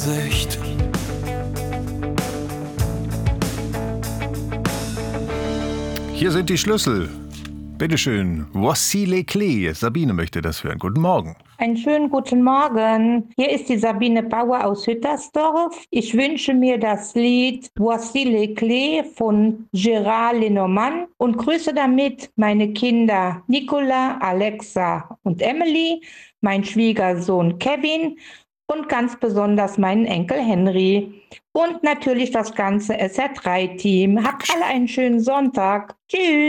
Sicht. Hier sind die Schlüssel. Bitteschön. Voici les clés. Sabine möchte das hören. Guten Morgen. Einen schönen guten Morgen. Hier ist die Sabine Bauer aus Hüttersdorf. Ich wünsche mir das Lied Voici les clés von Gérard Lenormand und grüße damit meine Kinder Nicola, Alexa und Emily, mein Schwiegersohn Kevin und ganz besonders meinen Enkel Henry. Und natürlich das ganze SR3-Team. Habt alle einen schönen Sonntag. Tschüss.